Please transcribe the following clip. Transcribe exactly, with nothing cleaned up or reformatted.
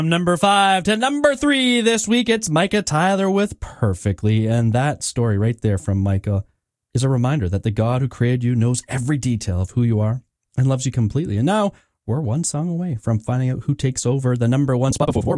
Number five to number three this week, it's Micah Tyler with Perfectly. And that story right there from Micah is a reminder that the God who created you knows every detail of who you are and loves you completely. And now we're one song away from finding out who takes over the number one spot before